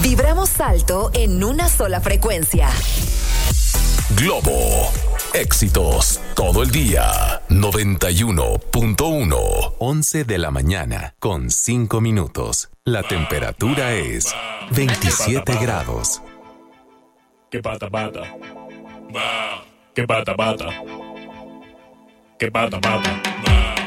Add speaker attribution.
Speaker 1: Vibramos alto en una sola frecuencia.
Speaker 2: Globo. Éxitos todo el día. 91.1.
Speaker 3: 11 de la mañana con 5 minutos. La temperatura es 27 grados.
Speaker 4: Que pata pata. Que pata pata. Que pata pata.